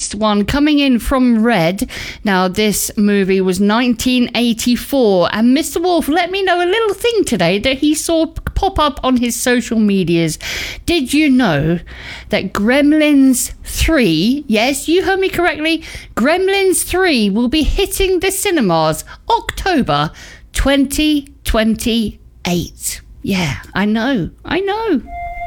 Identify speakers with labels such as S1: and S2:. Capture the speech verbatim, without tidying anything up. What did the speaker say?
S1: next one coming in from Red. Now, this movie was nineteen eighty-four, and Mister Wolf let me know a little thing today that he saw pop up on his social medias. Did you know that Gremlins three, yes, you heard me correctly, Gremlins three will be hitting the cinemas October twenty twenty-eight. Yeah, I know, I know.